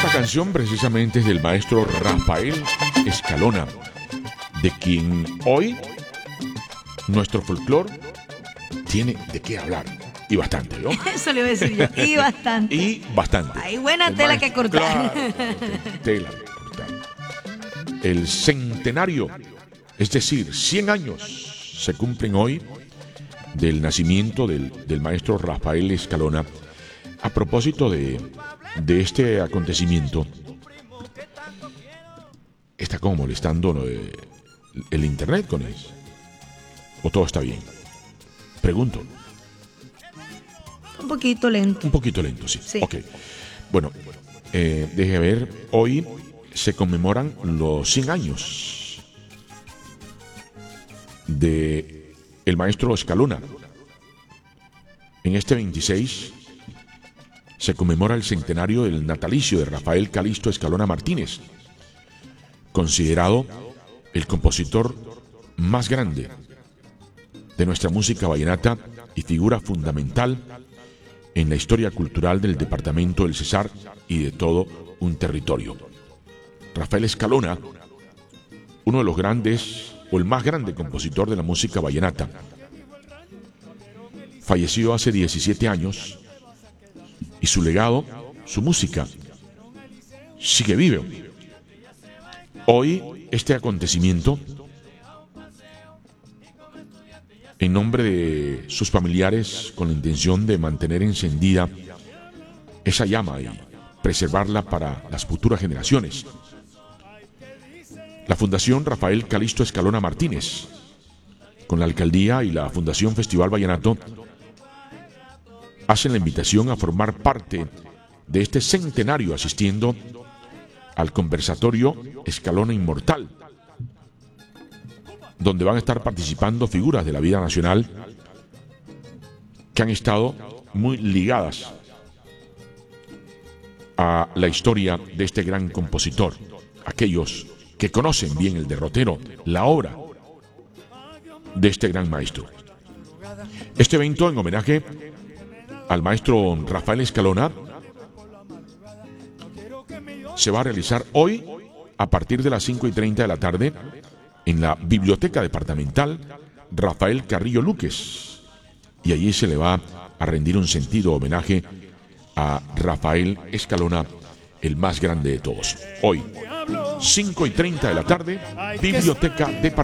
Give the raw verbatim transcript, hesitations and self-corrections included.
Esta canción precisamente es del maestro Rafael Escalona, de quien hoy nuestro folclore tiene de qué hablar. Y bastante, ¿no? Eso le iba a decir yo. Y bastante. Y bastante. Hay buena El tela maestro, que cortar. Claro, tela que cortar. El centenario, es decir, cien años se cumplen hoy del nacimiento del, del maestro Rafael Escalona. A propósito de, de este acontecimiento, ¿está como molestando ¿no? el, el internet con eso? ¿O todo está bien? Pregunto. Un poquito lento. Un poquito lento, sí. Sí. Ok. Bueno, eh, deje ver, hoy se conmemoran los cien años de el maestro Escalona. En este veintiséis se conmemora el centenario del natalicio de Rafael Calixto Escalona Martínez, considerado el compositor más grande de nuestra música vallenata y figura fundamental en la historia cultural del departamento del Cesar y de todo un territorio. Rafael Escalona, uno de los grandes o el más grande compositor de la música vallenata, falleció hace diecisiete años y su legado, su música, sigue vivo. Hoy este acontecimiento, en nombre de sus familiares, con la intención de mantener encendida esa llama y preservarla para las futuras generaciones, la Fundación Rafael Calixto Escalona Martínez, con la Alcaldía y la Fundación Festival Vallenato, hacen la invitación a formar parte de este centenario asistiendo al conversatorio Escalona Inmortal, donde van a estar participando figuras de la vida nacional que han estado muy ligadas a la historia de este gran compositor, aquellos que conocen bien el derrotero, la obra de este gran maestro. Este evento en homenaje al maestro Rafael Escalona se va a realizar hoy a partir de las cinco y treinta de la tarde en la Biblioteca Departamental Rafael Carrillo Luques, y allí se le va a rendir un sentido homenaje a Rafael Escalona, el más grande de todos. Hoy, cinco y treinta de la tarde, Biblioteca Departamental.